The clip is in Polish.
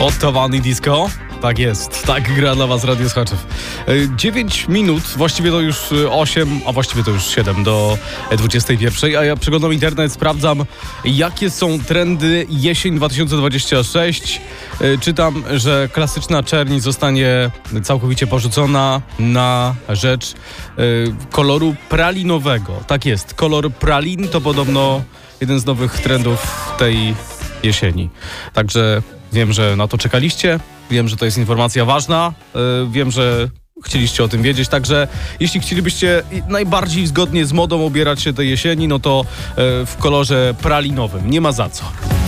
Ottawany Disco. Tak jest, tak gra dla was Radio Słuchaczów. 9 minut, właściwie to już 8, a właściwie to już 7 do 21, a ja przeglądam internet, sprawdzam, jakie są trendy jesień 2026. Czytam, że klasyczna czerń zostanie całkowicie porzucona na rzecz koloru pralinowego. Tak jest, kolor pralin to podobno jeden z nowych trendów tej jesieni. Także wiem, że na to czekaliście. Wiem, że to jest informacja ważna, wiem, że chcieliście o tym wiedzieć, także jeśli chcielibyście najbardziej zgodnie z modą ubierać się tej jesieni, no to w kolorze pralinowym, nie ma za co.